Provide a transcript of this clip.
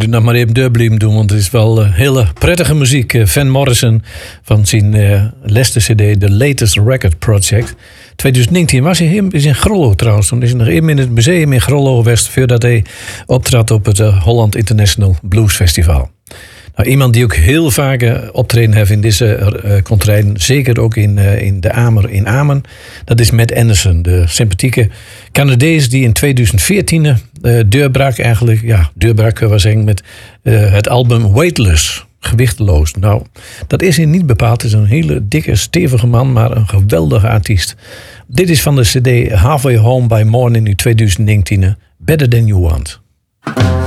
doe nog maar even deurblijven doen, want het is wel hele prettige muziek. Van Morrison van zijn laatste cd, The Latest Record Project. 2019 was hij in Grollo trouwens. Toen is hij nog even in het museum in Grollo geweest voordat hij optrad op het Holland International Blues Festival. Nou, iemand die ook heel vaak optreden heeft in deze contraien, zeker ook in de Amer in Amen, dat is Matt Anderson, de sympathieke Canadees die in 2014 deurbrak eigenlijk. Ja, deurbrak kunnen we zeggen met het album Weightless, gewichteloos. Nou, dat is hij niet bepaald. Het is een hele dikke, stevige man, maar een geweldige artiest. Dit is van de cd Halfway Home by Morning in 2019, Better Than You Want.